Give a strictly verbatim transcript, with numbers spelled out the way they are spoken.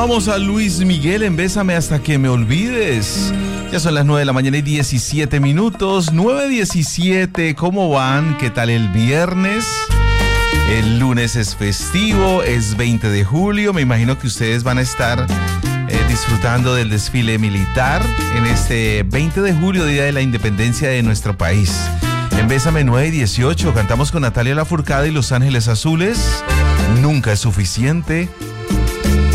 Escuchábamos a Luis Miguel en Bésame hasta que me olvides. Ya son las nueve de la mañana y diecisiete minutos. nueve diecisiete, ¿cómo van? ¿Qué tal el viernes? El lunes es festivo, es veinte de julio. Me imagino que ustedes van a estar eh, disfrutando del desfile militar en este veinte de julio, Día de la Independencia de nuestro país. En Bésame nueve y dieciocho cantamos con Natalia Lafourcade y Los Ángeles Azules. Nunca es suficiente.